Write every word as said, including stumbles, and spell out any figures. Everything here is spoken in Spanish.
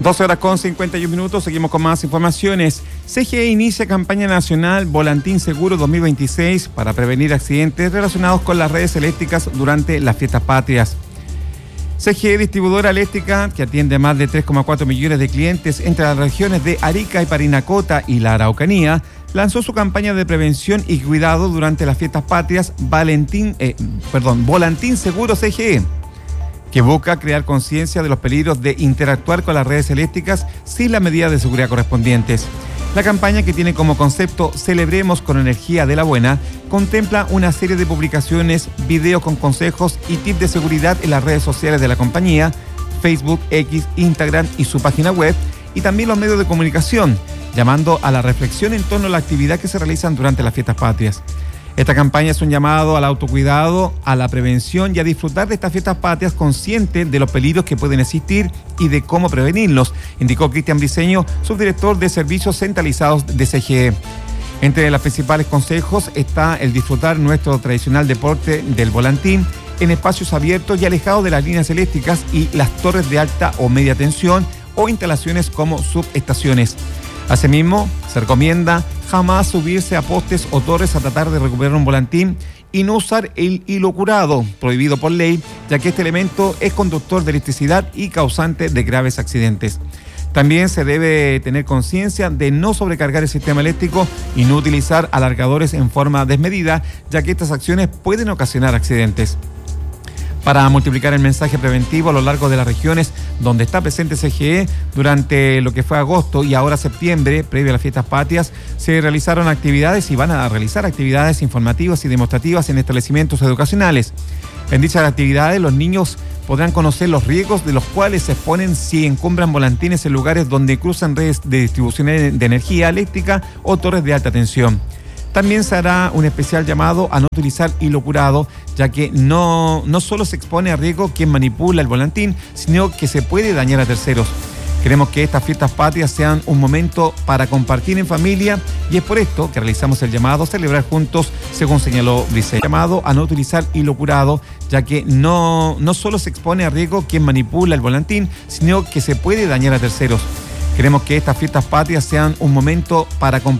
doce horas con cincuenta y un minutos, seguimos con más informaciones. C G E inicia campaña nacional Volantín Seguro dos mil veintiséis para prevenir accidentes relacionados con las redes eléctricas durante las fiestas patrias. C G E, distribuidora eléctrica que atiende a más de tres coma cuatro millones de clientes entre las regiones de Arica y Parinacota y la Araucanía, lanzó su campaña de prevención y cuidado durante las fiestas patrias Valentín, eh, perdón, Volantín Seguro C G E, que busca crear conciencia de los peligros de interactuar con las redes eléctricas sin las medidas de seguridad correspondientes. La campaña, que tiene como concepto Celebremos con energía de la buena, contempla una serie de publicaciones, videos con consejos y tips de seguridad en las redes sociales de la compañía, Facebook, X, Instagram y su página web, y también los medios de comunicación, llamando a la reflexión en torno a la actividad que se realizan durante las fiestas patrias. Esta campaña es un llamado al autocuidado, a la prevención y a disfrutar de estas fiestas patrias consciente de los peligros que pueden existir y de cómo prevenirlos, indicó Cristian Briceño, subdirector de Servicios Centralizados de C G E. Entre los principales consejos está el disfrutar nuestro tradicional deporte del volantín en espacios abiertos y alejados de las líneas eléctricas y las torres de alta o media tensión o instalaciones como subestaciones. Asimismo, se recomienda jamás subirse a postes o torres a tratar de recuperar un volantín y no usar el hilo curado, prohibido por ley, ya que este elemento es conductor de electricidad y causante de graves accidentes. También se debe tener conciencia de no sobrecargar el sistema eléctrico y no utilizar alargadores en forma desmedida, ya que estas acciones pueden ocasionar accidentes. Para multiplicar el mensaje preventivo a lo largo de las regiones donde está presente C G E, durante lo que fue agosto y ahora septiembre, previo a las fiestas patrias, se realizaron actividades y van a realizar actividades informativas y demostrativas en establecimientos educacionales. En dichas actividades, los niños podrán conocer los riesgos de los cuales se exponen si encumbran volantines en lugares donde cruzan redes de distribución de energía eléctrica o torres de alta tensión. También se hará un especial llamado a no utilizar hilo curado, ya que no, no solo se expone a riesgo quien manipula el volantín, sino que se puede dañar a terceros. Queremos que estas fiestas patrias sean un momento para compartir en familia y es por esto que realizamos el llamado a celebrar juntos, según señaló Briceño. Llamado a no utilizar hilo curado, ya que no, no solo se expone a riesgo quien manipula el volantín, sino que se puede dañar a terceros. Queremos que estas fiestas patrias sean un momento para compartir